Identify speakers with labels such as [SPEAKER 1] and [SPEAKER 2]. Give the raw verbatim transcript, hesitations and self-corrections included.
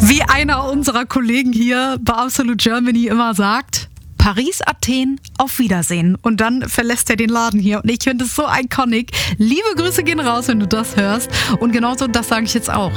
[SPEAKER 1] Wie einer unserer Kollegen hier bei Absolute Germany immer sagt, Paris, Athen, auf Wiedersehen. Und dann verlässt er den Laden hier. Und ich finde es so iconic. Liebe Grüße gehen raus, wenn du das hörst. Und genauso, das sage ich jetzt auch.